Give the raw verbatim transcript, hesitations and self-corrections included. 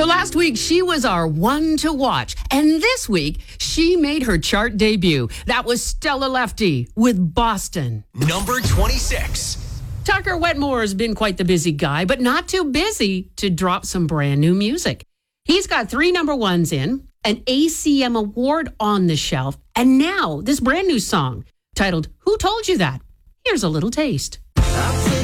So last week, she was our one to watch. And this week, she made her chart debut. That was Stella Lefty with Boston. Number twenty-six. Tucker Wetmore's been quite the busy guy, but not too busy to drop some brand new music. He's got three number ones in, an A C M award on the shelf, and now this brand new song titled Who Told You That? Here's a little taste.